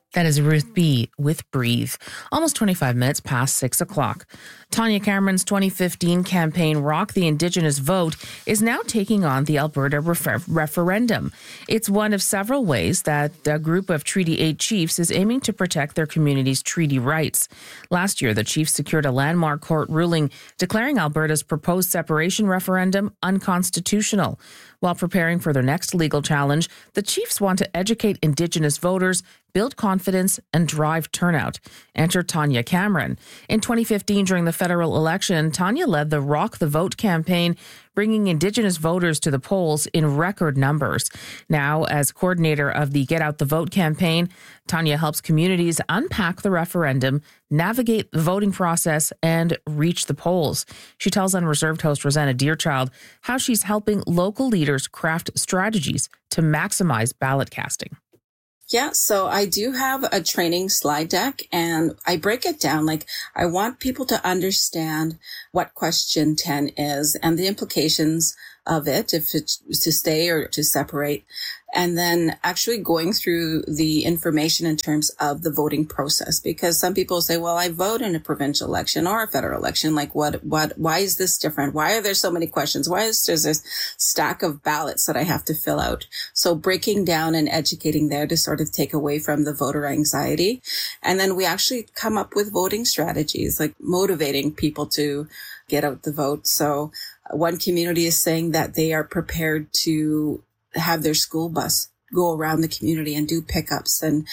That is Ruth B. with Breathe. Almost 25 minutes past 6 o'clock. Tanya Cameron's 2015 campaign, Rock the Indigenous Vote, is now taking on the Alberta referendum. It's one of several ways that a group of Treaty 8 chiefs is aiming to protect their community's treaty rights. Last year, the chiefs secured a landmark court ruling declaring Alberta's proposed separation referendum unconstitutional. While preparing for their next legal challenge, the chiefs want to educate Indigenous voters, build confidence, and drive turnout. Enter Tanya Cameron. In 2015, during the federal election, Tanya led the Rock the Vote campaign, bringing Indigenous voters to the polls in record numbers. Now, as coordinator of the Get Out the Vote campaign, Tanya helps communities unpack the referendum, navigate the voting process, and reach the polls. She tells Unreserved host Rosanna Deerchild how she's helping local leaders craft strategies to maximize ballot casting. Yeah, so I do have a training slide deck and I break it down. Like, I want people to understand what question 10 is and the implications of it, if it's to stay or to separate. And then actually going through the information in terms of the voting process, because some people say, well, I vote in a provincial election or a federal election. Like, why is this different? Why are there so many questions? Why is there this stack of ballots that I have to fill out? So breaking down and educating there to sort of take away from the voter anxiety. And then we actually come up with voting strategies, like motivating people to get out the vote. So one community is saying that they are prepared to have their school bus go around the community and do pickups. And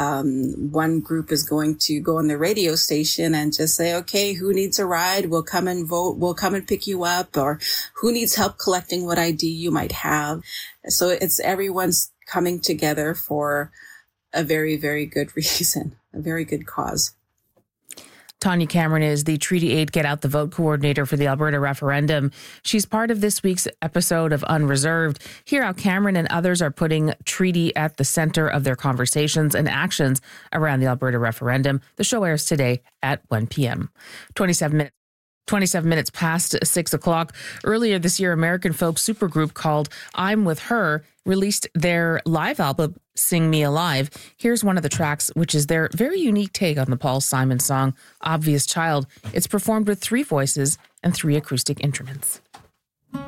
one group is going to go on the radio station and just say, okay, who needs a ride? We'll come and vote. We'll come and pick you up. Or who needs help collecting what ID you might have? So it's everyone's coming together for a very, very good reason, a very good cause. Tanya Cameron is the Treaty 8 Get Out the Vote coordinator for the Alberta referendum. She's part of this week's episode of Unreserved. Hear how Cameron and others are putting treaty at the center of their conversations and actions around the Alberta referendum. The show airs today at 1 p.m. 27 minutes past 6 o'clock. Earlier this year, American folk supergroup called I'm With Her released their live album, Sing Me Alive. Here's one of the tracks, which is their very unique take on the Paul Simon song, Obvious Child. It's performed with 3 voices and 3 acoustic instruments.